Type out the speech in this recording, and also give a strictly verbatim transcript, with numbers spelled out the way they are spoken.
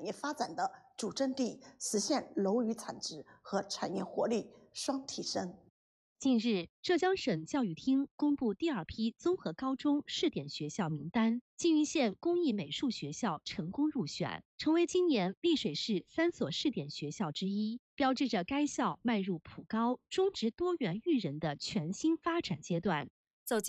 产业发展的主阵地，实现楼宇产值和产业活力双提升。 近日，浙江省教育厅公布第二批综合高中试点学校名单，缙云县工艺美术学校成功入选，成为今年丽水市三所试点学校之一，标志着该校迈入普高、中职多元育人的全新发展阶段。